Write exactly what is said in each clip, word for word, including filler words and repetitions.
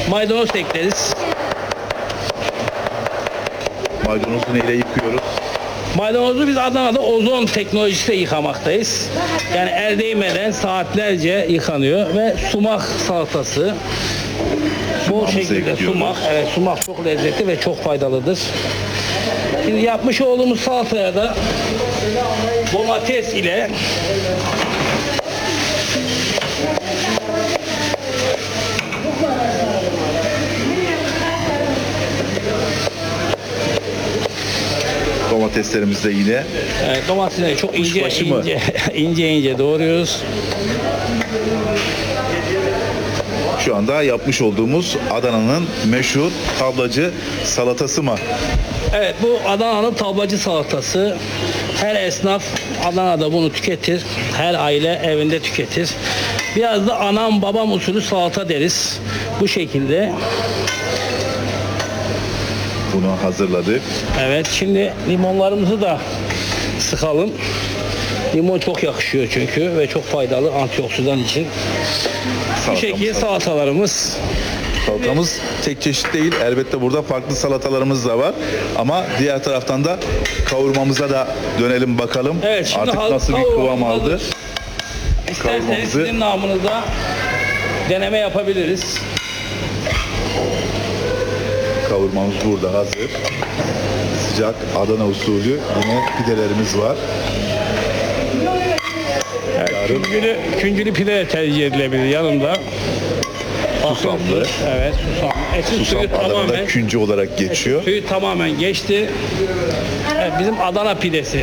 Maydanoz ekleriz. Maydanozu neyle yıkıyoruz? Maydanozu biz Adana'da ozon teknolojisiyle yıkamaktayız. Yani el değmeden saatlerce yıkanıyor ve sumak salatası. Bol Sumağımızı şekilde ekliyoruz. sumak. Evet, sumak çok lezzetli ve çok faydalıdır. Şimdi yapmış olduğumuz salataya da domates ile Domateslerimiz de yine evet, domatesleri çok ince Kuşbaşı mı? ince ince ince doğruyoruz. şu anda yapmış olduğumuz Adana'nın meşhur tablacı salatası mı? Evet, bu Adana'nın tablacı salatası. Her esnaf Adana'da bunu tüketir. Her aile evinde tüketir. Biraz da anam babam usulü salata deriz. Bu şekilde. Bunu hazırladık. Evet, şimdi limonlarımızı da sıkalım. Limon çok yakışıyor çünkü ve çok faydalı antioksidan için. Bu şekilde salatalarımız. Salatamız tek çeşit değil. Elbette burada farklı salatalarımız da var. Ama diğer taraftan da kavurmamıza da dönelim bakalım. Evet, şimdi Artık hal- nasıl bir kavurmamız kıvam aldı. hazır. İsterseniz Kavurmamızı- sizin namınıza deneme yapabiliriz. Kavurmamız burada hazır. Sıcak Adana usulü yine pidelerimiz var. Küncülü, küncülü pide de tercih edilebilir yanında. Susamlı. Evet, susam. Etin Susam suyu Adana'da tamamen, küncü olarak geçiyor. suyu tamamen geçti. Evet, bizim Adana pidesi.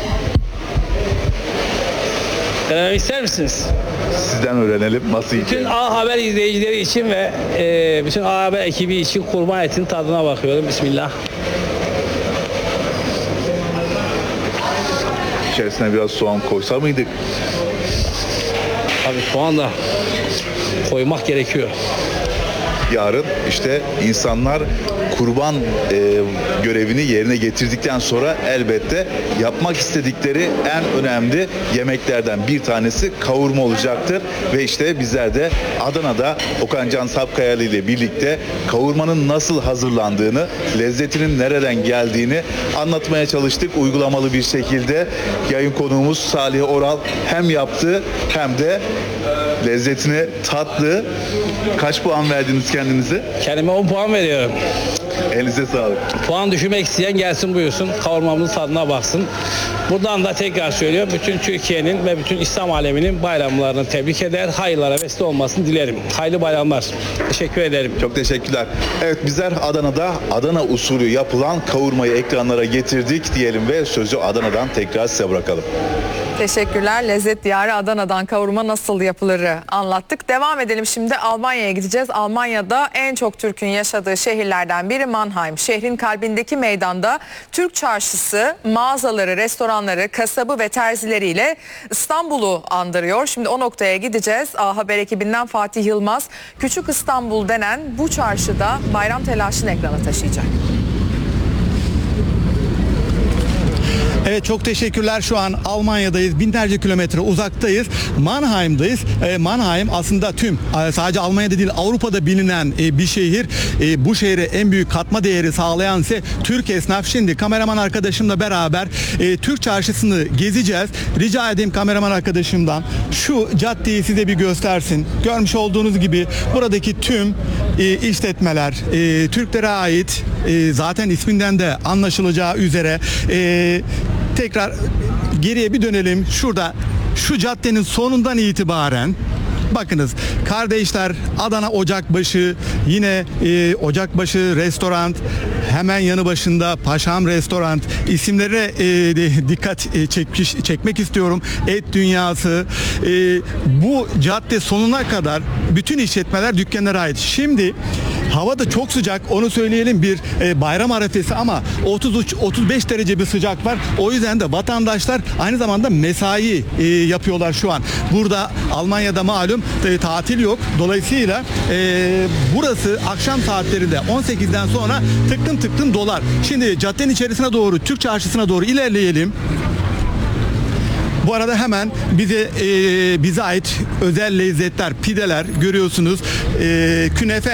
Denemek ister misiniz? Sizden öğrenelim nasıl Bütün yiyeceğiz. A Haber izleyicileri için ve e, bütün A Haber ekibi için kurban etinin tadına bakıyorum. Bismillah. İçerisine biraz soğan koysa mıydık? Tabii soğan da koymak gerekiyor. Yarın işte insanlar kurban e, görevini yerine getirdikten sonra elbette yapmak istedikleri en önemli yemeklerden bir tanesi kavurma olacaktır. Ve işte bizler de Adana'da Okan Can Sapkayalı ile birlikte kavurmanın nasıl hazırlandığını, lezzetinin nereden geldiğini anlatmaya çalıştık uygulamalı bir şekilde. Yayın konuğumuz Salih Oral hem yaptı hem de lezzetini tattı. Kaç puan verdiniz kendinize? Kendime on puan veriyorum. Elinize sağlık. Puan düşürmek isteyen gelsin buyursun. Kavurmamızın tadına baksın. Buradan da tekrar söylüyorum. Bütün Türkiye'nin ve bütün İslam aleminin bayramlarını tebrik eder. Hayırlara vesile olmasını dilerim. Hayırlı bayramlar. Teşekkür ederim. Çok teşekkürler. Evet bizler Adana'da Adana usulü yapılan kavurmayı ekranlara getirdik diyelim ve sözü Adana'dan tekrar size bırakalım. Teşekkürler. Lezzet Diyarı Adana'dan kavurma nasıl yapılırı anlattık. Devam edelim şimdi Almanya'ya gideceğiz. Almanya'da en çok Türk'ün yaşadığı şehirlerden biri Mannheim. Şehrin kalbindeki meydanda Türk çarşısı, mağazaları, restoranları, kasabı ve terzileriyle İstanbul'u andırıyor. Şimdi o noktaya gideceğiz. A Haber ekibinden Fatih Yılmaz, Küçük İstanbul denen bu çarşıda bayram telaşını ekrana taşıyacak. Evet, çok teşekkürler. Şu an Almanya'dayız. Binlerce kilometre uzaktayız. Mannheim'dayız. E, Mannheim aslında tüm e, sadece Almanya'da değil Avrupa'da bilinen e, bir şehir. E, bu şehre en büyük katma değeri sağlayan ise Türk esnaf. Şimdi kameraman arkadaşımla beraber e, Türk çarşısını gezeceğiz. Rica edeyim kameraman arkadaşımdan şu caddeyi size bir göstersin. Görmüş olduğunuz gibi buradaki tüm e, işletmeler e, Türklere ait. E, zaten isminden de anlaşılacağı üzere e, tekrar geriye bir dönelim. Şurada şu caddenin sonundan itibaren bakınız kardeşler, Adana Ocakbaşı, yine e, Ocakbaşı restoran, hemen yanı başında Paşam Restoran, isimlerine e, de, dikkat e, çekmiş, çekmek istiyorum. Et Dünyası, e, bu cadde sonuna kadar bütün işletmeler dükkanlara ait. Şimdi hava da çok sıcak, onu söyleyelim, bir e, bayram arefesi ama otuz üç otuz beş derece bir sıcak var. O yüzden de vatandaşlar aynı zamanda mesai e, yapıyorlar şu an. Burada Almanya'da malum e, tatil yok. Dolayısıyla e, burası akşam saatlerinde on sekizden sonra tıktım tıktım dolar. Şimdi caddenin içerisine doğru, Türk çarşısına doğru ilerleyelim. Bu arada hemen bize e, bize ait özel lezzetler, pideler görüyorsunuz. E, künefe